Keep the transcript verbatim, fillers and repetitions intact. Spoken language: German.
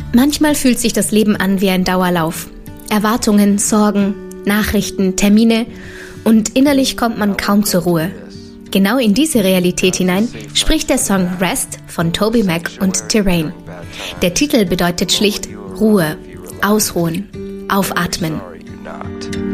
Manchmal fühlt sich das Leben an wie ein Dauerlauf. Erwartungen, Sorgen, Nachrichten, Termine und innerlich kommt man kaum zur Ruhe. Genau in diese Realität hinein spricht der Song Rest von TobyMac und Terrain. Der Titel bedeutet schlicht Ruhe, Ausruhen, Aufatmen.